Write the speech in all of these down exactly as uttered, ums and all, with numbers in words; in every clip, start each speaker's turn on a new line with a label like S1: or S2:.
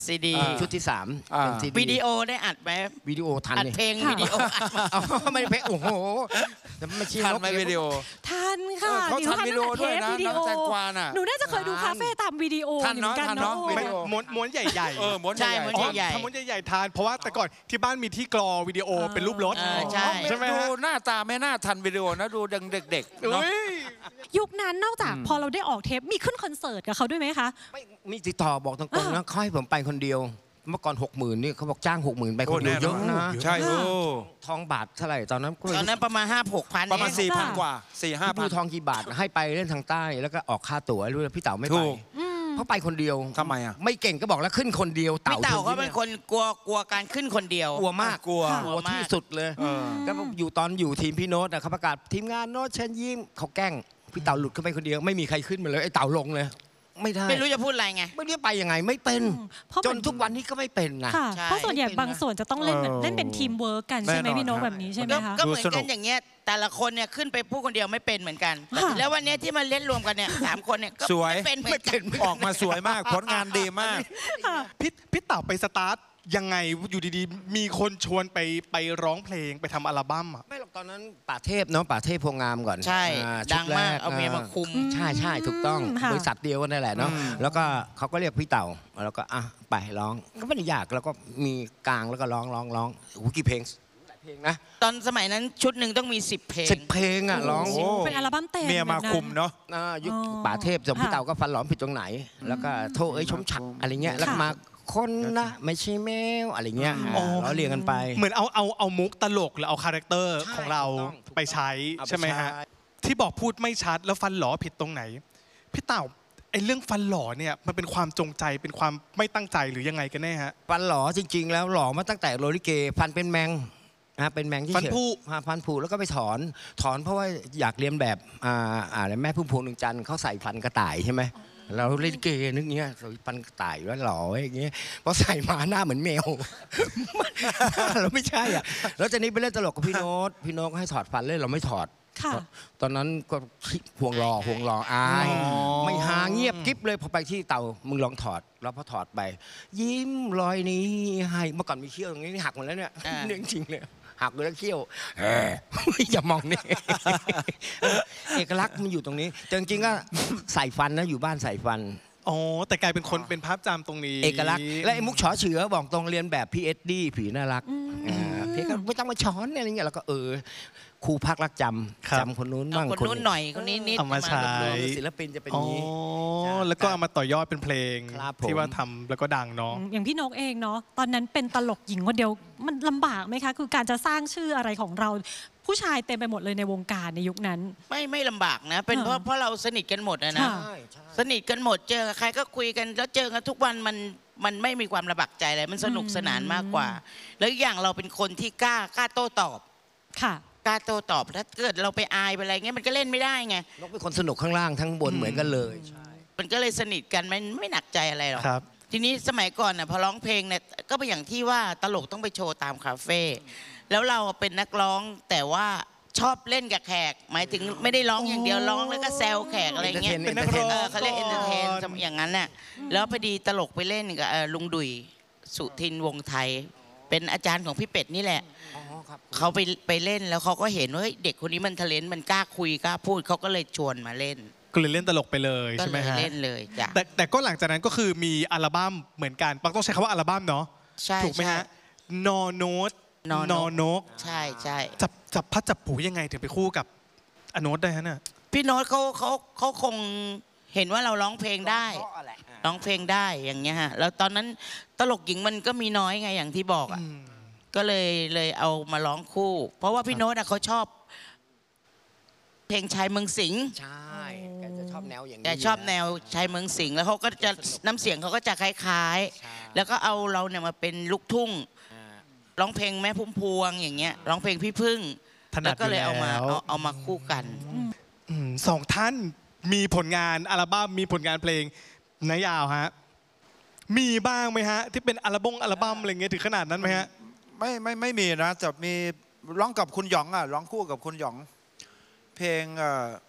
S1: ซีดี
S2: ชุดที่สามเป็นซีดี
S1: วิดีโอได้อัดไหม
S2: วิดีโอทัน
S1: อัดเพลงวิดีโอ
S2: ไม่เพลงโอ้โหไม่ใช่
S3: ทันไหมวิดีโอ
S4: ทันค่ะ
S3: เขาทันวิดีโอด้วยนะน้องแตงกวาน่ะ
S4: หนูน่าจะเคยดูคาเฟ่ตามวิดีโอ
S3: ทันเนาะทันเนาะ
S5: ม้วนม้วนใหญ่ๆ
S3: เออม้วนใหญ่
S1: ใหญ่
S5: ทำม้วนใหญ่ๆทานเพราะว่าแต่ก่อนที่บ้านมีที่กรอวิดีโอเป็นรูปรถ
S1: ใช่
S5: ใช่ไหม
S3: ดูหน้าตาไม่น่าทันวิดีโอนะดูเด็กๆเนาะ
S4: ยุคนั้นนอกจากพอเราได้ออกเทปมีขึ้นคอนเสิร์ตกับเขาด้วยไหมคะ
S2: ไม่มีติดต่อบอกตรงๆนะเขาให้ผมไปคนเดียวเมื่อก่อนหกหมื่นนี่เขาบอกจ้างหกหมื่นไปคนเดียวเยอะนะ
S3: ใช่โอ้
S2: ทองบาทเท่าไหร่ตอนนั้น
S1: ตอนนั้นประมาณห้าหกพัน
S3: ประมาณสี่พันกว่าสี่ห้าพัน
S2: ทองกี่บาทให้ไปเล่นทางใต้แล้วก็ออกค่าตั๋วด้วยพี่เต๋าไม่ไปเพราะไปคนเดียว
S3: ทำไมอ่ะ
S2: ไม่เก่งก็บอกแล้วขึ้นคนเดียว
S1: เต่าพี่เต่าเขาเป็นคนกลัวกลัวการขึ้นคนเดียว
S2: กลัวมาก
S3: กลัว
S2: กลัวที่สุดเลยก็อยู่ตอนอยู่ทีมพี่โน้ตเขาประกาศทีมงานโน้ตเชิญยิ้มเขาแกล้งพี่เต่าหลุดขึ้นไปคนเดียวไม่มีใครขึ้นมาเลยไอ้เต่าลงเลยไม่ได้
S1: ไม่รู้จะพูดอะไรไง
S2: ไม่รู้ไปยังไงไม่เป็นจนทุกวันนี้ก็ไม่เป็นนะ
S4: เพราะส่วนใหญ่บางส่วนจะต้องเล่นเล่นเป็นทีมเวิร์กกันใช่ไหมพี่น้องแบบนี้ใช่ไหมคะ
S1: ก็เหมือนกันอย่างเงี้ยแต่ละคนเนี่ยขึ้นไปพูดคนเดียวไม่เป็นเหมือนกันแล้ววันนี้ที่มาเล่นรวมกันเนี่ยสามคนเนี่ยก็ไม่เป็นเหมือนกัน
S3: ออกมาสวยมากผลงานดีมาก
S5: พี่พี่เต่าไปสตาร์ทยังไงอยู่ดีๆมีคนชวนไปไปร้องเพลงไปทำอัลบั้มอ่ะ
S2: ไม่หรอกตอนนั้นป่าเทพเนาะป่าเทพโพงามก่อน
S1: ใช่ดังมากเอาเมียมาคุม
S2: ใช่ใช่ถูกต้องบริษัทเดียวกันนั่นแหละเนาะแล้วก็เขาก็เรียกพี่เต่าแล้วก็อ่ะไปร้องก็ไม่ได้ยากแล้วก็มีกลางแล้วก็ร้องร้องร้องโอ้กี่เพลงเพลงนะ
S1: ตอนสมัยนั้นชุดหนึ่งต้องมีสิบเพลง
S2: สิบเพลงอ่ะร้อง
S4: เป็นอัลบั้มเต็ม
S3: เมียมาคุมเนาะ
S2: ยุคป่าเทพจำพี่เต่าก็ฟันหลอมผิดตรงไหนแล้วก็โทษเอ้ยชมฉักอะไรเงี้ยแล้วมาคนนะไม่ใช่แมวอะไรเงี้ยเราเรียงกันไป
S5: เหมือนเอาเอาเอามุกตลกหรือเอาคาแรคเตอร์ของเราไปใช้ใช่ไหมฮะที่บอกพูดไม่ชัดแล้วฟันหลอผิดตรงไหนพี่เต่าไอ้เรื่องฟันหลอเนี่ยมันเป็นความจงใจเป็นความไม่ตั้งใจหรือยังไงกันแน่ฮะ
S2: ฟันหลอจริงๆแล้วหลอมาตั้งแต่โรลิเกฟันเป็นแมงนะเป็นแมงที่
S5: ฟันผุ
S2: ฟันผุแล้วก็ไปถอนถอนเพราะว่าอยากเรียนแบบอ่าอะไรแม่พุ่มพวงดวงจันทร์เขาใส่ฟันกระต่ายใช่ไหมเราเล่นเกย์นึกเงี้ยฟันกระต่ายแล้วหล่ออย่างเงี้ยพอใส่มาหน้าเหมือนแมวเราไม่ใช่อ่ะแล้วจากนี้ไปเล่นตลกกับพี่โน้ตพี่โน้ตให้ถอดฟันเล่นเราไม่ถอดตอนนั้นก็ห่วงรอห่วงรออายไม่หาเงียบกิ๊บเลยพอไปที่เตามึงลองถอดแล้วพอถอดไปยิ้มรอยนี้ให้เมื่อก่อนมีเขี้ยวตรงนี้หักหมดแล้วเนี่ยเรื่องจริงเลยหักเลยเขี้ยวอย่ามองนี่เอกลักษณ์มันอยู่ตรงนี้แต่จริงๆก็ใส่ฟันนะอยู่บ้านใส่ฟัน
S5: อ๋อแต่กลายเป็นคนเป็นภาพจำตรงนี้
S2: เอกลักษณ์และไอ้มุกฉอเฉือบอกตรงเรียนแบบพี่เอ็ดดี้ผีน่ารักพี่ก็ไม่ต้องมาช้อนอะไรเงี้ยแล้วก็เออครูพักรักจำจำคนนู้นบ้าง
S1: คนนู้นหน่อยคนนี้นิด
S5: เอามาใช้
S2: ศิลปินจะเป็นอย่างนี้
S5: แล้วก็เอามาต่อยอดเป็นเพลงที่ว่าทำแล้วก็ดังเนาะ
S4: อย่างพี่นกเองเนาะตอนนั้นเป็นตลกหญิงคนเดียวมันลำบากไหมคะคือการจะสร้างชื่ออะไรของเราผู้ชายเต็มไปหมดเลยในวงการในยุคนั้น
S1: ไม่ไม่ลำบากนะเป็นเพราะเพราะเราสนิทกันหมดนะสนิทกันหมดเจอใครก็คุยกันแล้วเจอกันทุกวันมันมันไม่มีความลำบากใจอะไรมันสนุกสนานมากกว่าแล้วอย่างเราเป็นคนที่กล้ากล้าโต้ตอบ
S4: ค่ะ
S1: กล้าโต้ตอบถ้าเกิดเราไปอายไปอะไรเงี้ยมันก็เล่นไม่ได้ไง
S2: นกเป็นคนสนุกข้างล่างทั้งบนเหมือนกันเลย
S1: มันก็เลยสนิทกันมันไม่หนักใจอะไรหรอกทีนี้สมัยก่อนน่ะพอร้องเพลงเนี่ยก็เป็นอย่างที่ว่าตลกต้องไปโชว์ตามคาเฟ่แล้วเราเป็นนักร้องแต่ว่าชอบเล่นกับแขกหมายถึงไม่ได้ร้องอย่างเดียวร้องแล้วก็แซวแขกอะไรเงี้ย
S2: เป็นนักร้อง
S1: เขาเรียกเอนเตอร์เทนอย่างนั้นน่ะแล้วพอดีตลกไปเล่นกับลุงดุยสุทินวงไทยเป็นอาจารย์ของพี่เป็ดนี่แหละเขาไปไปเล่นแล้วเขาก็เห็นว่าเด็กคนนี้มันทะเลนมันกล้าคุยกล้าพูดเขาก็เลยชวนมาเล่น
S5: ก็เลยเล่นตลกไปเลยใช่ไหมฮะ
S1: เล่นเลยจ้ะ
S5: แต่แต่ก็หลังจากนั้นก็คือมีอัลบั้มเหมือนกันต้องใช้คำว่าอัลบั้มเนาะถูกไหมฮะนอโน้ตนอนก
S1: ใช่ใช่
S5: จับจับพัดจับผูยังไงถึงไปคู่กับอโน้ตได้ฮะเนี่ย
S1: พี่โน้ตเขาเขาเขาคงเห็นว่าเราร้องเพลงได้ร้องเพลงได้อย่างเงี้ยฮะแล้วตอนนั้นตลกหญิงมันก็มีน้อยไงอย่างที่บอกอ่ะก็เลยเลยเอามาร้องคู่ เพราะว่าพี่โน้ตเขาชอบเพลงชายเมืองสิงห์
S2: ใช่แกจะชอบแนวอย่างนี้
S1: แกชอบแนวชายเมืองสิงห์แล้วเขาก็จะน้ำเสียงเขาก็จะคล้ายๆแล้วก็เอาเราเนี่ยมาเป็นลูกทุ่งร้องเพลงแม่พุ่มพวงอย่างเงี้ยร้องเพลงพี่พึ่งแล้วก็เลยเอามาเอาเอามาคู่กัน
S5: สองท่านมีผลงานอัลบั้มมีผลงานเพลงนายาวฮะมีบ้างไหมฮะที่เป็นอัลบั้มอัลบั้มอะไรเงี้ยถึงขนาดนั้นไหมฮะ
S3: ไม่ไม่ไม่มีนะจะมีร้องกับคุณหยองอ่ะร้องคู่กับคุณหยองเพลง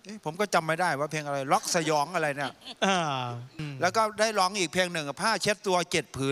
S6: เอ๊ะผมก็จำไม่ได้ว่าเพลงอะไรล็อกสยองอะไรเนี่ย
S5: อ่า
S6: แล้วก็ได้ร้องอีกเพลงหนึ่งผ้าเช็ดตัวเจ็ดผืน